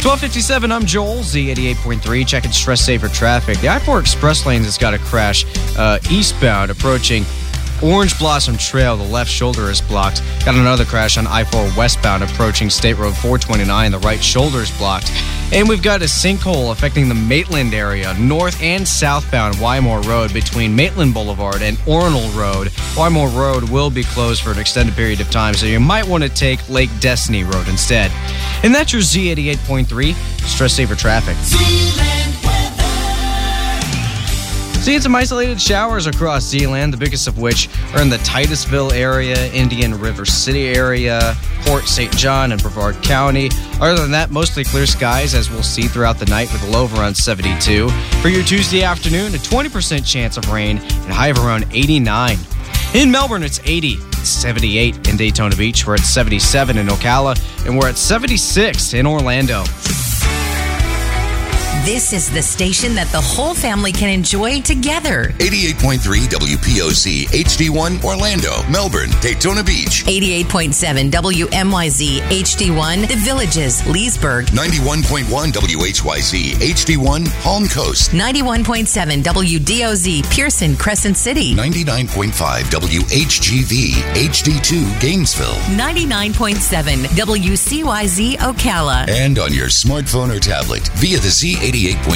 12:57, I'm Joel, Z88.3, checking stress saver traffic. The I-4 Express lanes has got a crash eastbound approaching Orange Blossom Trail. The left shoulder is blocked. Got another crash on I-4 westbound approaching State Road 429. The right shoulder is blocked. And we've got a sinkhole affecting the Maitland area, north and southbound Wymore Road between Maitland Boulevard and Ornell Road. Wymore Road will be closed for an extended period of time, so you might want to take Lake Destiny Road instead. And that's your Z88.3 Stress Saver Traffic. Seeing some isolated showers across Zeeland, the biggest of which are in the Titusville area, Indian River City area, Port St. John, and Brevard County. Other than that, mostly clear skies, as we'll see throughout the night with a low of around 72. For your Tuesday afternoon, a 20% chance of rain and a high of around 89. In Melbourne, it's 80. It's 78 in Daytona Beach. We're at 77 in Ocala, and we're at 76 in Orlando. This is the station that the whole family can enjoy together. 88.3 WPOC HD1 Orlando, Melbourne, Daytona Beach. 88.7 WMYZ HD1 The Villages, Leesburg. 91.1 WHYZ HD1 Palm Coast. 91.7 WDOZ Pearson, Crescent City. 99.5 WHGV HD2 Gainesville. 99.7 WCYZ Ocala. And on your smartphone or tablet via the Z88.3